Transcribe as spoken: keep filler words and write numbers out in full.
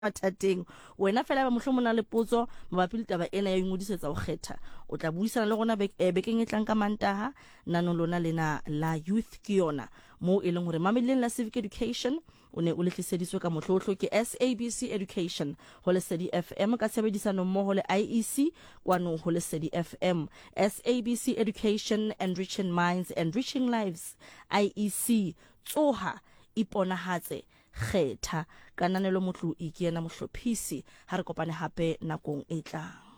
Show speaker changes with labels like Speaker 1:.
Speaker 1: mathateng wena fela ba mohlomona le potso mabapi le taba ena ya ingodisetsa o kgetha o tla buisana le rona bekeng e tlang ka Mantaha nano lona lena la youth ke yona mo e leng hore mameleng la civic education o ne o letliseditswe ka mohllohlo ke S A B C Education ho Lesedi F M ka tshebedisano mmoho le I E C kwano ho Lesedi F M. S A B C Education, enriching minds, enriching lives. I E C tsoha iponahatse kgetha kananelo motlu ikiena mohlophisi ha re kopane hape nakong e tlang.